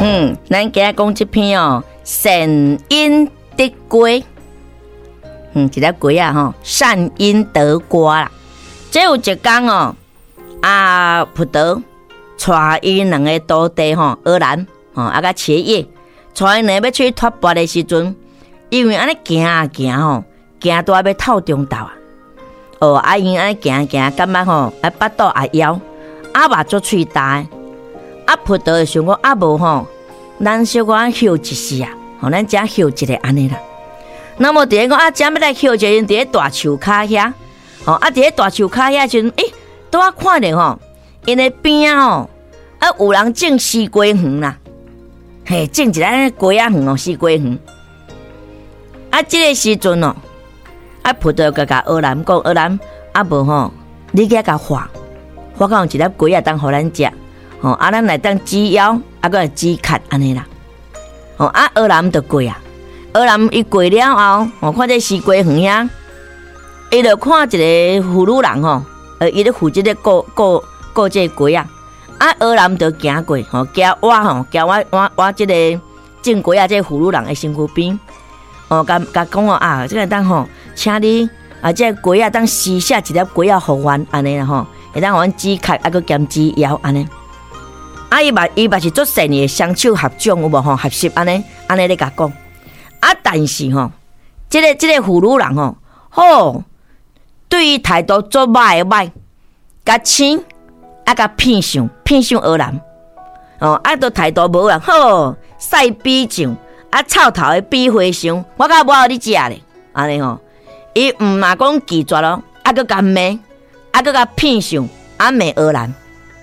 咱今日讲这篇哦，善因得瓜。一粒瓜啊吼，善因得瓜啦。这有一天哦，葡萄带伊两个徒弟吼，荷兰甲茄叶，带因两个要去托钵的时阵，因为安尼行啊行吼，行到要透中昼啊。因安尼行行，感觉吼，巴肚也枵，目足喙大。葡萄就想讲无吼，咱小可休一时啊，咱只休一个安尼啦。那么伫咧讲只要来休一个，伫咧大树骹遐，伫咧大树骹遐时阵，拄仔看着吼，因的边啊有人种西瓜园啦，种一个瓜仔园西瓜园。这个时阵葡萄甲荷兰讲，荷兰无吼，你去甲画到有一粒瓜仔当互咱食，咱来当煮腰，个煮壳安尼啦。荷兰就过啊，荷兰伊过了后，看这西瓜园遐，伊就看一个妇女人伊咧负责咧顾这瓜仔。荷兰就行过，行我这个种瓜仔这妇女人的身躯边，甲讲这个当请你这瓜仔当撕下一粒瓜仔互阮安尼啦会当互阮煮壳个兼煮腰安尼。伊嘛是做善意双手合掌有无合十安尼咧甲讲。但是这个妇女人对伊态度做歹，甲请甲骗上荷兰都态度无人晒比上臭头的比花香，我甲无互你食咧安尼伊毋嘛讲拒绝咯，佮甲骂，佮甲骗上骂荷兰，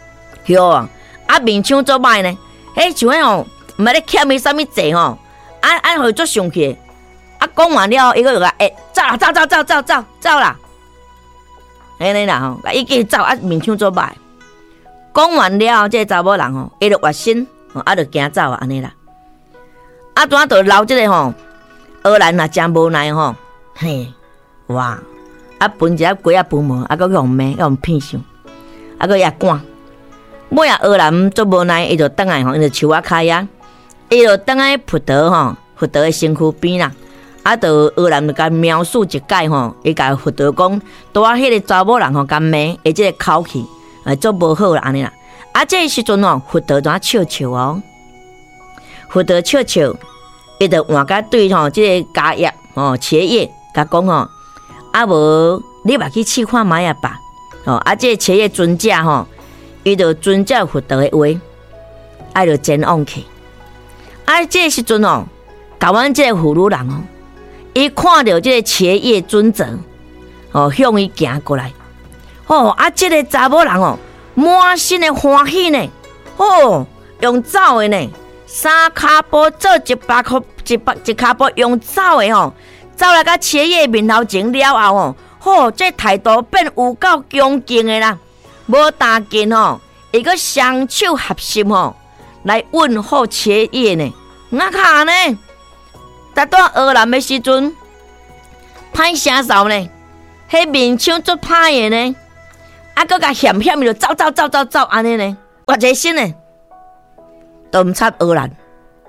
面腔做歹呢？像迄毋捌咧欠伊啥物济互做上去。讲完了，伊个就走啦，安尼啦伊继续走，面腔做歹。讲完了，这个查某人伊就越心，就行走安尼啦。拄仔就留这个荷兰也真无奈哇！分一粒瓜仔分无，佮用骂，用骗上，佮也赶。尾荷兰做无奈，伊就倒来伊就树仔骹遐，伊就倒来葡萄的身躯边啦。就荷兰就甲描述一解伊甲葡萄讲，拄仔迄个查某人甲骂，伊即个口气做无好啦安尼啦。这个时阵葡萄怎笑葡萄笑，伊就换甲对即个家业茄叶甲讲无你嘛去试看卖啊吧。这个茄叶尊者伊就遵照葡萄的话，就前往去。这个时阵甲阮这个妇女人伊看到这个茄叶尊者向伊行过来。这个查某人满心的欢喜呢，用走的呢，三骹步做一骹步用走的走来到茄叶面头前了后这态度变有够恭敬的啦。无大劲伊个双手合十来问候茄叶呢。卡呢？但到荷兰的时阵，歹声扫呢，迄面腔足歹的呢，佮甲险就走安尼呢，我这心呢，都毋插荷兰。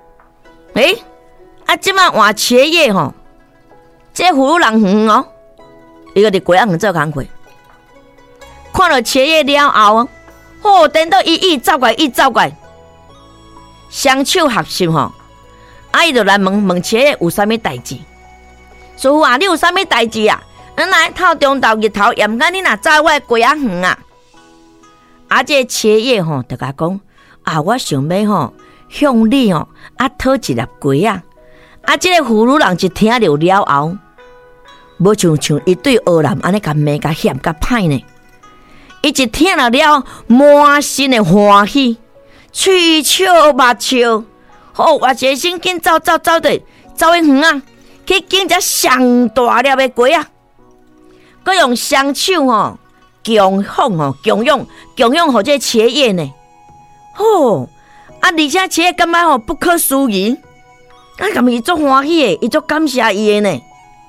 即摆换茄叶这妇女人远伊个伫瓜仔园做工课，看到茄叶了后，等到伊走过来，双手合十伊就来问茄叶有啥物代志。师傅你有啥物代志啊？咱来透中昼日头，也毋敢你若走我的瓜仔园啊。这个茄叶就甲讲我想要向你讨一粒瓜仔。这个妇女人一听着了后，无像伊对荷兰安尼甲骂甲险甲歹呢。伊一听了满心的欢喜，喙笑目笑。我一心紧走去园去捡只上大粒的瓜佮用双手供养互这茄叶呢。而且茄叶感觉不可思议，感伊足欢喜的，伊足感谢伊的呢。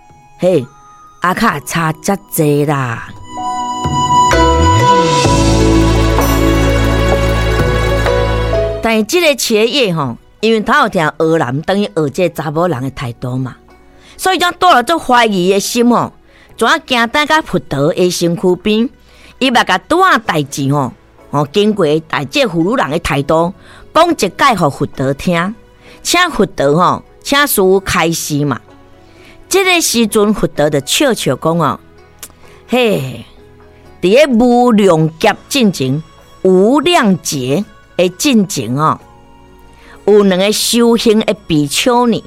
卡差遮济啦。但是这个茄叶因为他有听学人等于学这查某人的态度嘛，所以将带了做怀疑的心哦，怎啊行等到佛陀的身躯边，伊嘛甲拄啊代志吼，经过大这妇女人的态度，讲一解互佛陀听，请佛陀吼，请师父开示嘛。这个时阵，佛陀就笑笑讲哦，嘿，伫个无量劫进前、无量劫的进前哦，有两个修行的比丘尼，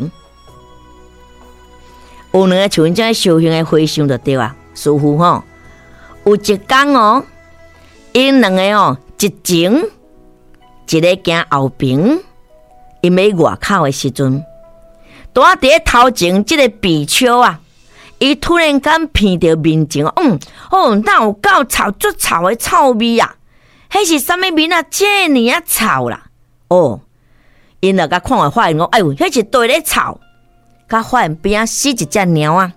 有两个像这样修行的和尚就对啊，师父吼，有一天哦，因两个哦，一前一个行后边，因要外口的时阵。拄啊！伫头前，即个比丘啊，伊突然间闻到面前，哪有够臭，足臭的臭味啊！迄是啥物味啊？这呢啊臭啦！因就甲看下发现讲，哎呦，迄是对咧臭。甲发现边啊死一只猫啊！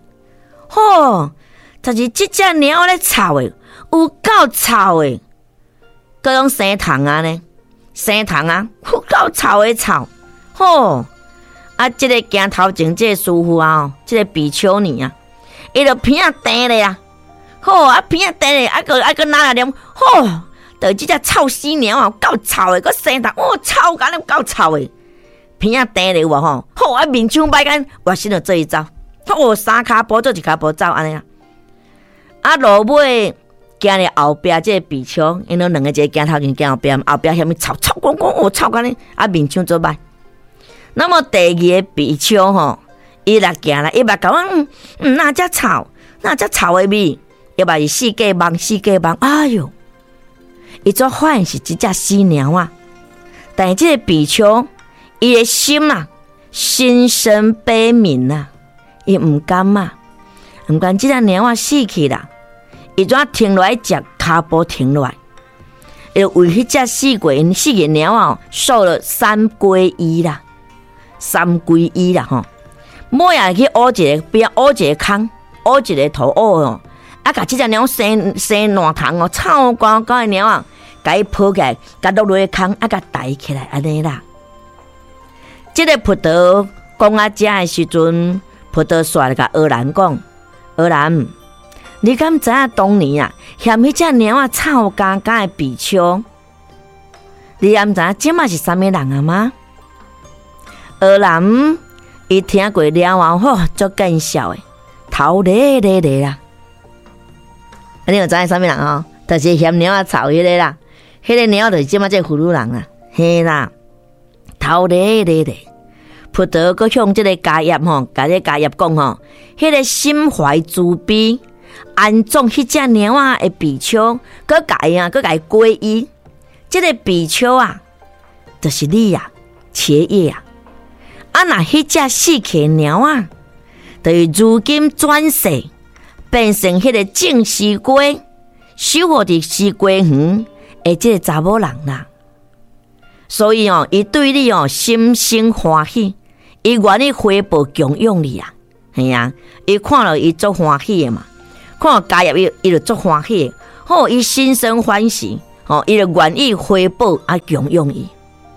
就是即只猫咧臭的，有够臭的，各种生虫啊呢，生虫啊，有够臭的臭，这个行头前这个师傅啊，这个比丘尼啊，伊就鼻啊甜咧啊，鼻啊甜咧，个拿来念，就这只臭死鸟啊，够臭的，个生虫，臭干了够臭的，鼻啊甜咧哇面枪摆干，我先就做一招，三骹步做一骹步走安尼啊，落尾行咧后壁这个比丘，因两个一个行头前行后壁，后壁遐物臭光光，臭干咧，面枪做歹。那么第二个比丘吼，伊来行啦，伊嘛讲哪只臭，哪只臭的味，伊嘛是四界望，哎哟，伊做发现是一只死鸟啊！但是这个比丘，伊的心啊，心生悲悯啊，伊唔甘嘛，唔甘这只鸟啊死去啦，伊怎停落来食，骹步停落来，伊为迄只死过鸟啊，受了3皈依啦。3皈依啦吼，每日去挖一个边，挖一个坑，挖一个土挖甲这只鸟生烂虫臭光光的鸟啊，甲伊抱起来，甲落落个坑，甲抬起来安尼啦。这个佛陀讲这的时阵，佛陀煞甲学人讲，学人，你敢知影当年啊，嫌迄只鸟啊臭干干的比丘，你敢知影即嘛是啥物人啊吗？学人伊听过了后，足见笑的，头咧啦。你有知影啥物人哦？就是嫌鸟啊臭迄个啦，迄个鸟就是即马这妇女人啦，嘿啦，头咧。佛陀佮向这个家业吼，甲这家业讲吼，迄个心怀慈悲，安葬迄只鸟啊的比丘，佮甲伊皈依。这个比丘啊，就是你啊，切叶啊。若迄只死去鸟啊，就是如今转世变成迄个正西瓜，守护伫西瓜园的这个查某人啦。所以伊对你心生欢喜，伊愿意回报供养你啊，系啊，伊看了伊足欢喜的嘛，看到家业伊就足欢喜的，伊心生欢喜，伊就愿意回报供养伊。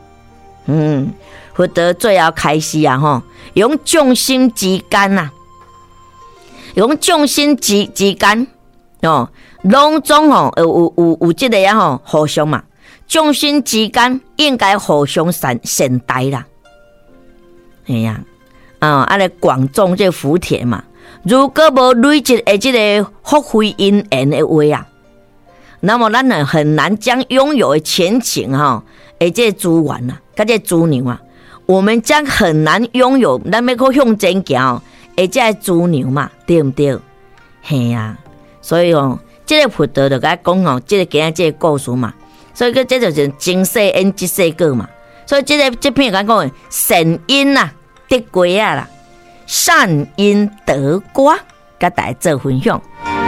佛陀最后开始啊，用众生之间啊，用众生之间拢总有这个互相嘛，众生之间应该互相善待啦。哎呀，来广种这福田嘛。如果无累积的这个福慧因缘的话啊，那么咱很难将拥有的前景这资源啊，跟这资粮啊。我们将很难拥有咱要去向前行，这资粮嘛，对不对？嘿啊，所以这个佛陀就甲讲这个今日这个故事嘛，所以这就是今世因即世果嘛。所以这篇讲善因啊得果啊啦，善因得果，甲大家做分享。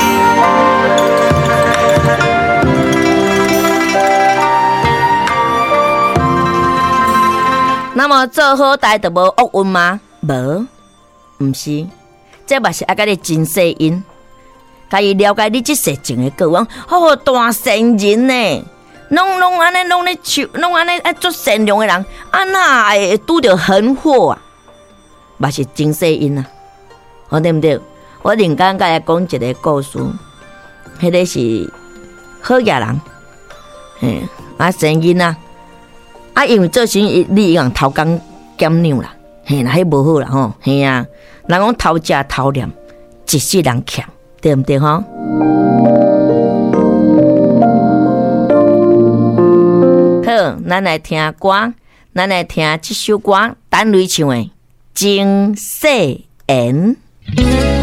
那么做好代就无恶运吗？无，唔是，这嘛是甲你真世因，甲伊了解你这世情的过往，大善人呢， 拢安尼拢咧笑，拢安尼做善良的人，哪会拄着横祸啊？嘛是真世因啊，对不对？我另间甲来讲一个故事，迄个是好野人，生因啊，因为做生意你用偷工减两啦，啦，迄无好啦吼，人讲偷食偷念，一世人欠，对不对吼？好，咱来听歌，咱来听这首歌，单雷唱的《真世缘》。